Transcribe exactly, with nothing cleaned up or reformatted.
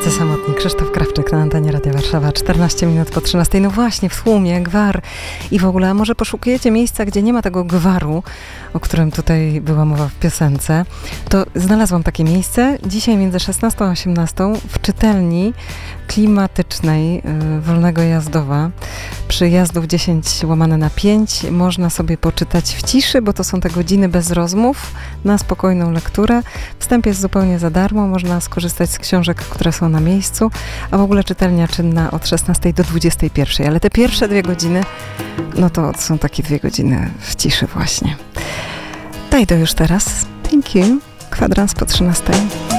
Tacy samotni. Krzysztof Krawczyk na antenie Radia Warszawa. czternaście minut po trzynastej. No właśnie, w tłumie, gwar i w ogóle. A może poszukujecie miejsca, gdzie nie ma tego gwaru, o którym tutaj była mowa w piosence? To znalazłam takie miejsce. Dzisiaj między szesnastą a osiemnastą w czytelni klimatycznej y, Wolnego Jazdowa przy Jazdów dziesięć łamane na pięć można sobie poczytać w ciszy, bo to są te godziny bez rozmów, na spokojną lekturę. Wstęp jest zupełnie za darmo, można skorzystać z książek, które są na miejscu, a w ogóle czytelnia czynna od szesnastej do dwudziestej pierwszej, ale te pierwsze dwie godziny, no to są takie dwie godziny w ciszy właśnie. Daj to już teraz. Thank you. Kwadrans po trzynastej.